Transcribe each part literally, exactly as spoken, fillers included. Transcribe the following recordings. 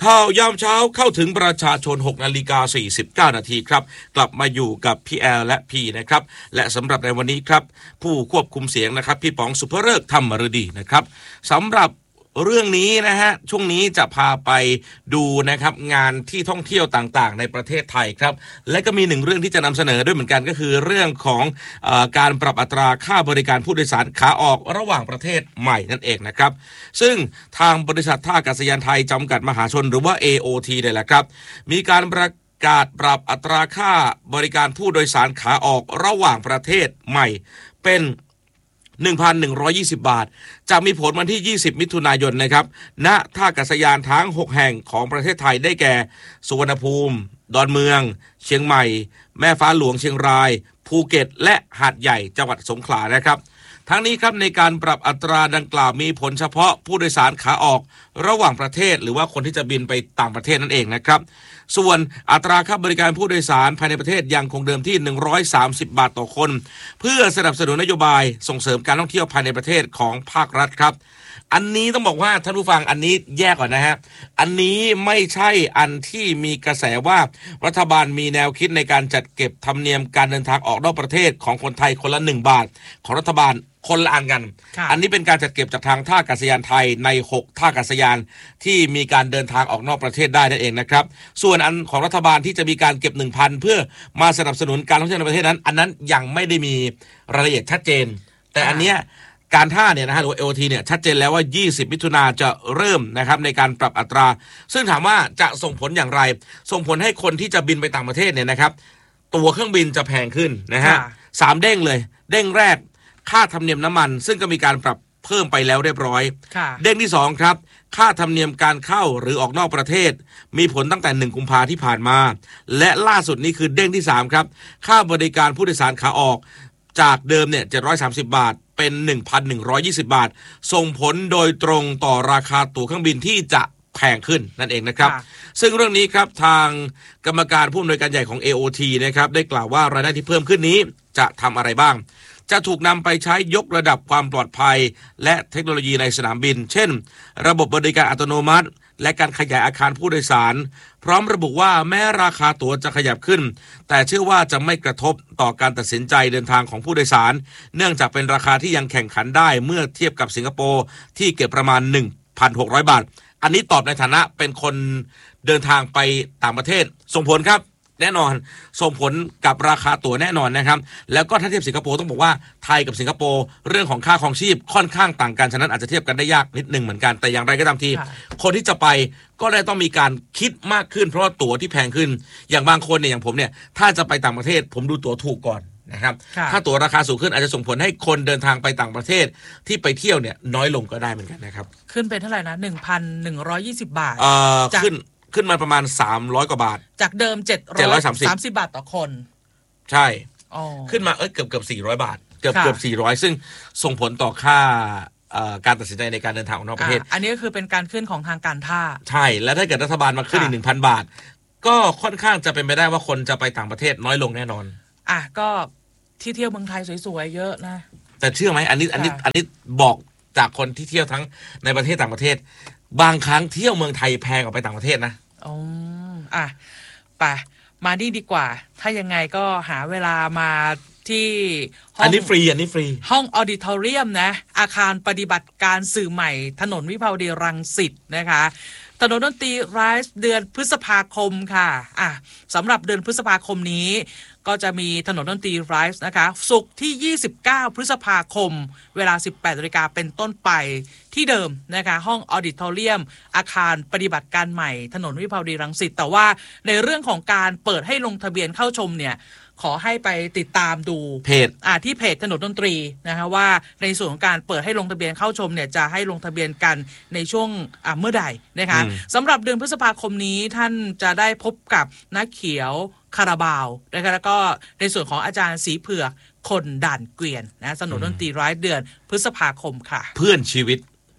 ข่าวยามเช้าเข้าถึงประชาชน หกนาฬิกาสี่สิบเก้านาทีครับกลับมาอยู่กับพี่แอลและพี่นะครับและสำหรับในวันนี้ครับผู้ควบคุมเสียงนะครับพี่ป๋องสุภฤกษ์ธรรมฤดีนะครับสำหรับเรื่องนี้นะฮะช่วงนี้จะพาไปดูนะครับงานที่ท่องเที่ยวต่างๆในประเทศไทยครับและก็มีหนึ่งเรื่องที่จะนำเสนอด้วยเหมือนกันก็คือเรื่องของเอ่อการปรับอัตราค่าบริการผู้โดยสารขาออกระหว่างประเทศใหม่นั่นเองนะครับซึ่งทางบริษัทท่าอากาศยานไทยจำกัดมหาชนหรือว่า เอ โอ ที เนี่ยแหละครับมีการประกาศปรับอัตราค่าบริการผู้โดยสารขาออกระหว่างประเทศใหม่เป็น หนึ่งพันหนึ่งร้อยยี่สิบ บาทจะมีผลวันที่ยี่สิบมิถุนายนนะครับณท่าอากาศยานทั้งหกแห่งของประเทศไทยได้แก่สุวรรณภูมิดอนเมืองเชียงใหม่แม่ฟ้าหลวงเชียงรายภูเก็ตและหาดใหญ่จังหวัดสงขลานะครับทั้งนี้ครับในการปรับอัตราดังกล่าวมีผลเฉพาะผู้โดยสารขาออกระหว่างประเทศหรือว่าคนที่จะบินไปต่างประเทศนั่นเองนะครับส่วนอัตราค่าบริการผู้โดยสารภายในประเทศยังคงเดิมที่หนึ่งร้อยสามสิบบาทต่อคนเพื่อสนับสนุนนโยบายส่งเสริมการท่องเที่ยวภายในประเทศของภาครัฐครับอันนี้ต้องบอกว่าท่านผู้ฟังอันนี้แยกก่อนนะฮะอันนี้ไม่ใช่อันที่มีกระแสว่ารัฐบาลมีแนวคิดในการจัดเก็บธรรมเนียมการเดินทางออกนอกประเทศของคนไทยคนละหนึ่งบาทของรัฐบาลคนละอันกันอันนี้เป็นการจัดเก็บจากทางท่าอากาศยานไทยในหกท่าอากาศยานที่มีการเดินทางออกนอกประเทศได้นั่นเองนะครับส่วนอันของรัฐบาลที่จะมีการเก็บ หนึ่งพัน เพื่อมาสนับสนุนการท่องเที่ยวในประเทศนั้นอันนั้นยังไม่ได้มีรายละเอียดชัดเจนแต่อันเนี้ยการท่าเนี่ยนะฮะหรือ เอ โอ ที เนี่ยชัดเจนแล้วว่ายี่สิบมิถุนายนจะเริ่มนะครับในการปรับอัตราซึ่งถามว่าจะส่งผลอย่างไรส่งผลให้คนที่จะบินไปต่างประเทศเนี่ยนะครับตั๋วเครื่องบินจะแพงขึ้นนะฮะสามเด้งเลยเด้งแรกค่าธรรมเนียมน้ำมันซึ่งก็มีการปรับเพิ่มไปแล้วเรียบร้อยเด้งที่สองครับค่าธรรมเนียมการเข้าหรือออกนอกประเทศมีผลตั้งแต่หนึ่งกุมภาพันธ์ที่ผ่านมาและล่าสุดนี้คือเด้งที่สามครับค่าบริการผู้โดยสารขาออกจากเดิมเนี่ยเจ็ดร้อยสามสิบบาทเป็น หนึ่งพันหนึ่งร้อยยี่สิบ บาทส่งผลโดยตรงต่อราคาตั๋วเครื่องบินที่จะแพงขึ้นนั่นเองนะครับซึ่งเรื่องนี้ครับทางกรรมการผู้อำนวยการใหญ่ของ เอ โอ ที นะครับได้กล่าวว่ารายได้ที่เพิ่มขึ้นนี้จะทำอะไรบ้างจะถูกนำไปใช้ยกระดับความปลอดภัยและเทคโนโลยีในสนามบินเช่นระบบบริการอัตโนมัติและการขยายอาคารผู้โดยสารพร้อมระบุว่าแม้ราคาตั๋วจะขยับขึ้นแต่เชื่อว่าจะไม่กระทบต่อการตัดสินใจเดินทางของผู้โดยสารเนื่องจากเป็นราคาที่ยังแข่งขันได้เมื่อเทียบกับสิงคโปร์ที่เก็บประมาณ หนึ่งพันหกร้อย บาทอันนี้ตอบในฐานะเป็นคนเดินทางไปต่างประเทศส่งผลครับแน่นอนส่งผลกับราคาตั๋วแน่นอนนะครับแล้วก็ถ้าเทียบสิงคโปร์ต้องบอกว่าไทยกับสิงคโปร์เรื่องของค่าครองชีพค่อนข้างต่างกันฉะนั้นอาจจะเทียบกันได้ยากนิดนึงเหมือนกันแต่อย่างไรก็ตามทีคนที่จะไปก็ได้ต้องมีการคิดมากขึ้นเพราะว่าตั๋วที่แพงขึ้นอย่างบางคนเนี่ยอย่างผมเนี่ยถ้าจะไปต่างประเทศผมดูตั๋วถูกก่อนนะครับถ้าตั๋วราคาสูงขึ้นอาจจะส่งผลให้คนเดินทางไปต่างประเทศที่ไปเที่ยวเนี่ยน้อยลงก็ได้เหมือนกันนะครับขึ้นเป็นเท่าไหร่นะ หนึ่งพันหนึ่งร้อยยี่สิบ บาทเอ่อขึ้นขึ้นมาประมาณสามร้อยกว่าบาทจากเดิมเจ็ดร้อยสามสิบบาทต่อคนใช่ขึ้นมาเอ้ยเกือบเกือบสี่ร้อยบาทเกือบเกือบสี่ร้อยซึ่งส่งผลต่อค่าการตัดสินใจในการเดินทางออกนอกประเทศอ, อันนี้ก็คือเป็นการขึ้นของทางการท่าใช่และถ้าเกิดรัฐบาลมาขึ้นอีก หนึ่งพัน บาทก็ค่อนข้างจะเป็นไปได้ว่าคนจะไปต่างประเทศน้อยลงแน่นอนอ่ะก็ที่เที่ยวเมืองไทยสวยๆเยอะนะแต่เชื่อไหมอันนี้อันนี้อันนี้บอกจากคนที่เที่ยวทั้งในประเทศต่างประเทศบางครั้งเที่ยวเมืองไทยแพงกว่าไปต่างประเทศนะอ๋ออ่ะไปมาดีดีกว่าถ้ายังไงก็หาเวลามาที่อันนี้ฟรีอันนี้ฟรีห้องออดิทอเรียมนะอาคารปฏิบัติการสื่อใหม่ถนนวิภาวดีรังสิตนะคะถนนดนตรีไรส์เดือนพฤษภาคมค่ะอ่ะสำหรับเดือนพฤษภาคมนี้ก็จะมีถนนดนตรีไรส์นะคะศุกร์ที่ยี่สิบเก้าพฤษภาคมเวลา สิบแปดนาฬิกาเป็นต้นไปที่เดิมนะคะห้องออดิทอเรียมอาคารปฏิบัติการใหม่ถนนวิภาวดีรังสิตแต่ว่าในเรื่องของการเปิดให้ลงทะเบียนเข้าชมเนี่ยขอให้ไปติดตามดูเพจอ่าที่เพจถนนดนตรีนะคะว่าในส่วนของการเปิดให้ลงทะเบียนเข้าชมเนี่ยจะให้ลงทะเบียนกันในช่วงอ่าเมื่อใดนะคะสำหรับเดือนพฤษภาคมนี้ท่านจะได้พบกับนักเขียวคาราบาวนะคะแล้วก็ในส่วนของอาจารย์สีเผือกคนด่านเกวียนนะถนนดนตรีร้ายเดือนพฤษภาคมค่ะเพื่อนชีวิต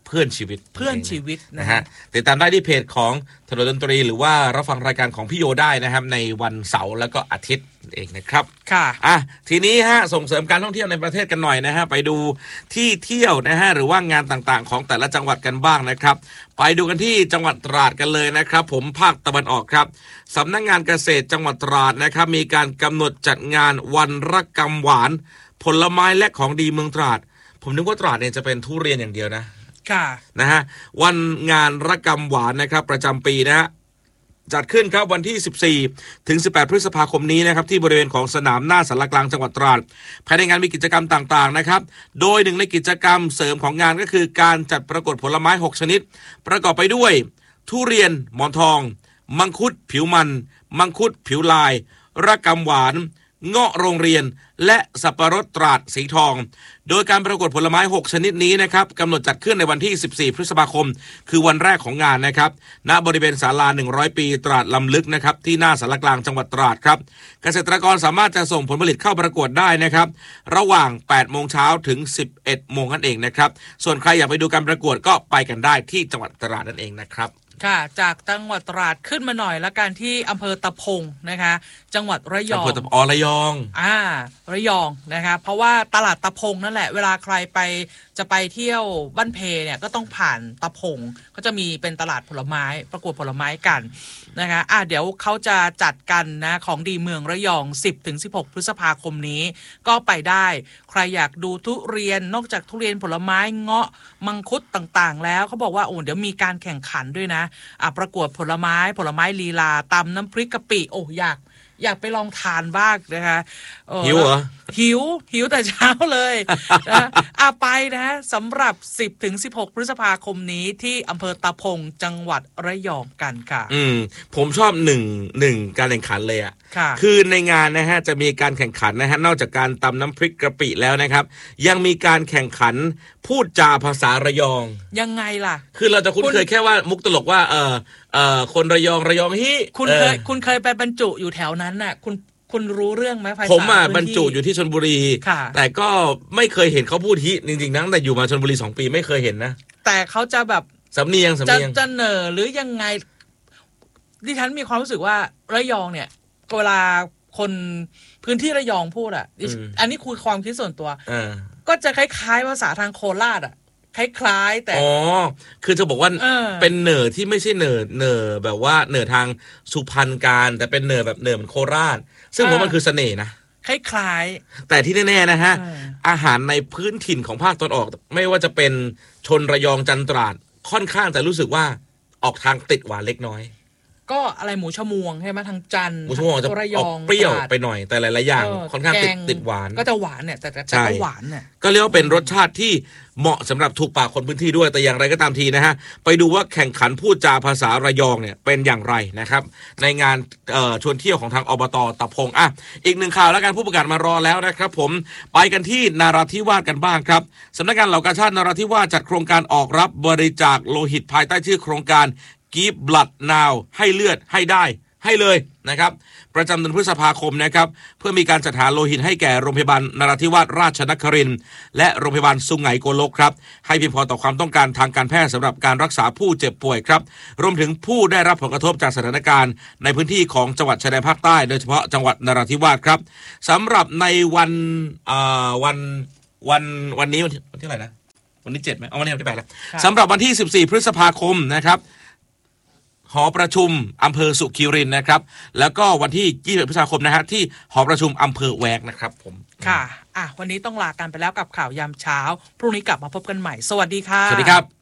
เพื่อนชีวิตเพื่อนชีวิตนะฮะติดตามได้ที่เพจของถนนดนตรีหรือว่ารับฟังรายการของพี่โยได้นะครับในวันเสาร์แล้วก็อาทิตย์เองนะครับค่ะอ่ะทีนี้ฮะส่งเสริมการท่องเที่ยวในประเทศกันหน่อยนะฮะไปดูที่เที่ยวนะฮะหรือว่างานต่างๆของแต่ละจังหวัดกันบ้างนะครับไปดูกันที่จังหวัดตราดกันเลยนะครับผมภาคตะวันออกครับสำนักงานเกษตรจังหวัดตราดนะครับมีการกำหนดจัดงานวันระกำหวานผลไม้และของดีเมืองตราดผมนึกว่าตราดเนี่ยจะเป็นทุเรียนอย่างเดียวนะค่ะนะฮะวันงานระกำหวานนะครับประจำปีนะฮะจัดขึ้นครับวันที่สิบสี่ถึงสิบแปดพฤษภาคมนี้นะครับที่บริเวณของสนามหน้าศาลากลางจังหวัดตราดภายในงานมีกิจกรรมต่างๆนะครับโดยหนึ่งในกิจกรรมเสริมของงานก็คือการจัดประกวดผลไม้หกชนิดประกอบไปด้วยทุเรียนหมอนทองมังคุดผิวมันมังคุดผิวลายระกำหวานเงาะโรงเรียนและสับปะรดตราดสีทองโดยการประกวดผลไม้หกชนิดนี้นะครับกำหนดจัดขึ้นในวันที่สิบสี่พฤษภาคมคือวันแรกของงานนะครับณบริเวณศาลาหนึ่งร้อยปีตราดลำลึกนะครับที่หน้าศาลากลางจังหวัดตราดครับเกษตรกรสามารถจะส่งผลผลิตเข้าประกวดได้นะครับระหว่างแปดโมงเช้าถึงสิบเอ็ดโมงนั่นเองนะครับส่วนใครอยากไปดูการประกวดก็ไปกันได้ที่จังหวัดตราดนั่นเองนะครับค่ะจากจังหวัดตราดขึ้นมาหน่อยละกันที่อำเภอตะพงนะคะจังหวัดระยองอำเภอตะพงอ๋อระยองอ่าระยองนะคะเพราะว่าตลาดตะพงนั่นแหละเวลาใครไปจะไปเที่ยวบ้านเพเนี่ยก็ต้องผ่านตะพงก็จะมีเป็นตลาดผลไม้ประกวดผลไม้กันนะคะอ่าเดี๋ยวเขาจะจัดกันนะของดีเมืองระยอง สิบถึงสิบหก พฤษภาคมนี้ก็ไปได้ใครอยากดูทุเรียนนอกจากทุเรียนผลไม้เงาะมังคุดต่างๆแล้วเขาบอกว่าโอ้เดี๋ยวมีการแข่งขันด้วยนะอ่ะประกวดผลไม้ผลไม้ลีลาตำน้ำพริกกะปิโอ้อยากอยากไปลองทานบ้างนะคะหิวเหรอหิวหิวแต่เช้าเลยนะอ่ะไปนะสำหรับ สิบถึงสิบหก พฤษภาคมนี้ที่อำเภอตะพงจังหวัดระยองกันค่ะอืมผมชอบหนึ่งหนึ่งการแข่งขันเลยอ่ะคือในงานนะฮะจะมีการแข่งขันนะฮะนอกจากการตำน้ำพริกกะปิแล้วนะครับยังมีการแข่งขันพูดจาภาษาระยองยังไงล่ะคือเราจะคุ้นเคยแค่ว่ามุกตลกว่าเออเออคนระยองระยองฮิคุณเคยคุณเคยไปบรรจุอยู่แถวนั้นน่ะคุณคุณรู้เรื่องไหมภาษาผมอ่ะบรรจุอยู่ที่ชลบุรีแต่ก็ไม่เคยเห็นเขาพูดฮิจริงๆนั่งแต่อยู่มาชลบุรีสองปีไม่เคยเห็นนะแต่เขาจะแบบสำเนียงสำเนียงจะเหน่อหรือยังไงดิฉันมีความรู้สึกว่าระยองเนี่ยเวลาคนพื้นที่ระยองพูดอ่ะอันนี้คุยความคิดส่วนตัวก็จะคล้ายๆภาษาทางโคราชอ่ะคล้ายๆแต่อ๋อคือจะบอกว่าเป็นเหน่อที่ไม่ใช่เหน่อเหน่อแบบว่าเหน่อทางสุพรรณการแต่เป็นเหน่อแบบเหน่อเหมือนโคราชซึ่งผมว่ามันคือเสน่ห์นะคล้ายๆแต่ที่แน่ๆนะฮะอาหารในพื้นถิ่นของภาคตะวันออกไม่ว่าจะเป็นชนระยองจันตราดค่อนข้างจะรู้สึกว่าออกทางติดหวานเล็กน้อยก็อะไรหมูชะมวงใช่ไหมทางจันทร์หมูชะมวงจะออกเปรี้ยวไปหน่อยแต่หลายๆอย่างค่อนข้างติดติดหวานก็จะหวานเนี่ยแต่แต่ก็หวานเนี่ยก็เรียกว่าเป็นรสชาติที่เหมาะสำหรับถูกปากคนพื้นที่ด้วยแต่อย่างไรก็ตามทีนะฮะไปดูว่าแข่งขันพูดจาภาษาระยองเนี่ยเป็นอย่างไรนะครับในงานชวนเที่ยวของทางอบต.ตะพงอ่ะอีกหนึ่งข่าวแล้วกันผู้ประกาศมารอแล้วนะครับผมไปกันที่นราธิวาสกันบ้างครับสำนักงานเหล่ากาชาดนราธิวาสจัดโครงการออกรับบริจาคโลหิตภายใต้ชื่อโครงการGive Blood Now ให้เลือดให้ได้ให้เลยนะครับประจำเดือนพฤษภาคมนะครับเพื่อมีการจัดหาโลหิตให้แก่โรงพยาบาลนราธิวาสราชนครินทร์และโรงพยาบาลสุไหงโกลกครับให้เพียงพอต่อความต้องการทางการแพทย์สำหรับการรักษาผู้เจ็บป่วยครับรวมถึงผู้ได้รับผลกระทบจากสถานการณ์ในพื้นที่ของจังหวัดชายแดนภาคใต้โดยเฉพาะจังหวัดนราธิวาสครับสำหรับในวันวันวันวันนี้วันที่เท่าไหร่นะวันที่เจ็ดไหมเอาวันนี้วันที่แปดแล้วสำหรับวันที่สิบสี่พฤษภาคมนะครับหอประชุมอำเภอสุขีรินนะครับแล้วก็วันที่ยี่สิบพฤษภาคมนะฮะที่หอประชุมอำเภอแวกนะครับผมค่ะอ่ะวันนี้ต้องลากันไปแล้วกับข่าวยามเช้าพรุ่งนี้กลับมาพบกันใหม่สวัสดีค่ะสวัสดีครับ